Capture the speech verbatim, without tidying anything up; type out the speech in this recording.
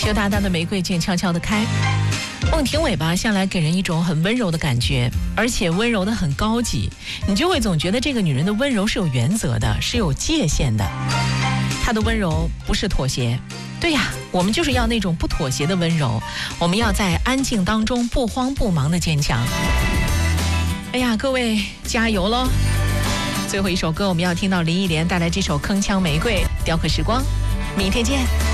羞答答的玫瑰渐悄悄地开。孟庭苇吧，向来给人一种很温柔的感觉，而且温柔的很高级，你就会总觉得这个女人的温柔是有原则的，是有界限的。她的温柔不是妥协，对呀，我们就是要那种不妥协的温柔，我们要在安静当中不慌不忙的坚强。哎呀，各位加油喽！最后一首歌我们要听到林忆莲带来这首铿锵玫瑰，雕刻时光，明天见。